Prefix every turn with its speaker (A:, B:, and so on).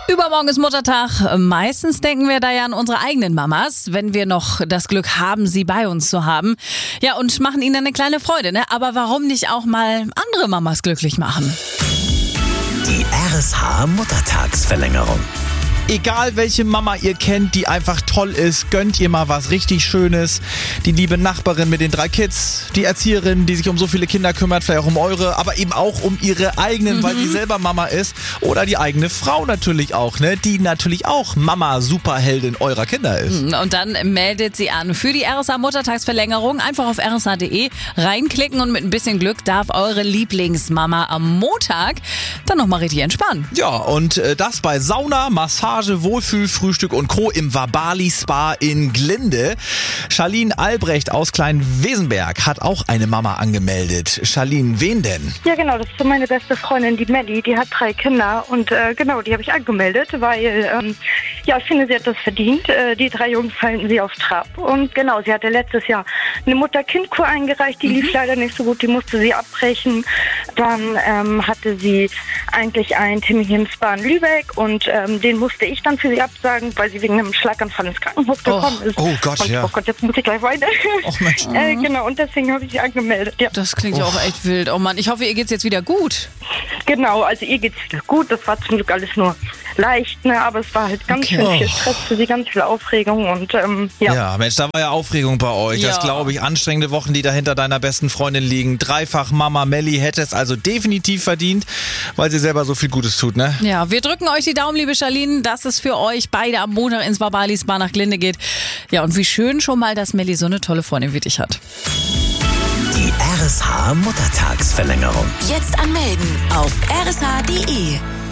A: Übermorgen ist Muttertag. Meistens denken wir da ja an unsere eigenen Mamas, wenn wir noch das Glück haben, sie bei uns zu haben. Ja, und machen ihnen eine kleine Freude, ne? Aber warum nicht auch mal andere Mamas glücklich machen?
B: Die RSH Muttertagsverlängerung.
C: Egal welche Mama ihr kennt, die einfach toll ist, gönnt ihr mal was richtig Schönes. Die liebe Nachbarin mit den 3 Kids, die Erzieherin, die sich um so viele Kinder kümmert, vielleicht auch um eure, aber eben auch um ihre eigenen, weil sie selber Mama ist. Oder die eigene Frau natürlich auch, ne? Die natürlich auch Mama-Superheldin eurer Kinder ist.
A: Und dann meldet sie an für die RSH Muttertagsverlängerung. Einfach auf rsh.de reinklicken und mit ein bisschen Glück darf eure Lieblingsmama am Montag dann nochmal richtig entspannen.
C: Ja, und das bei Sauna, Massage, Wohlfühl, Frühstück und Co. im Vabali Spa in Glinde. Charlene Albrecht aus Klein-Wesenberg hat auch eine Mama angemeldet. Charlene, wen denn?
D: Ja, genau, das ist so meine beste Freundin, die Melli. Die hat 3 Kinder und genau, die habe ich angemeldet, weil ich finde, sie hat das verdient. Die 3 Jungs halten sie auf Trab. Und genau, sie hatte letztes Jahr eine Mutter-Kind-Kur eingereicht, die lief leider nicht so gut, die musste sie abbrechen. Dann hatte sie eigentlich einen Termin hier im Spa in Lübeck und den musste ich dann für sie absagen, weil sie wegen einem Schlaganfall ins Krankenhaus gekommen ist.
C: Oh Gott,
D: und,
C: ja.
D: Oh Gott, jetzt muss ich gleich weiter.
C: Och Mensch.
D: Genau, und deswegen habe ich sie angemeldet. Ja.
A: Das klingt ja auch echt wild. Oh Mann, ich hoffe, ihr geht's jetzt wieder gut.
D: Genau, also ihr geht's wieder gut. Das war zum Glück alles nur leicht, ne? Aber es war halt ganz schön viel Stress für sie, ganz viel Aufregung und
C: Ja, Mensch, da war ja Aufregung bei euch.
A: Ja.
C: Das glaube ich. Anstrengende Wochen, die da hinter deiner besten Freundin liegen. Dreifach Mama Melli hätte es also definitiv verdient, weil sie selber so viel Gutes tut, ne?
A: Ja, wir drücken euch die Daumen, liebe Charlene, dass es für euch beide am Montag ins Vabali Spa nach Glinde geht. Ja, und wie schön schon mal, dass Melli so eine tolle Freundin wie dich hat.
B: Die RSH Muttertagsverlängerung.
E: Jetzt anmelden auf rsh.de.